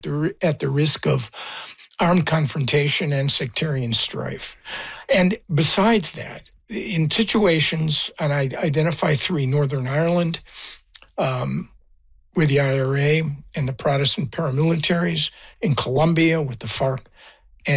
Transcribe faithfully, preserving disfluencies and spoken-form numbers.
the, at the risk of armed confrontation and sectarian strife. And besides that, in situations, and I identify three: Northern Ireland, um, with the I R A and the Protestant paramilitaries, in Colombia with the FARC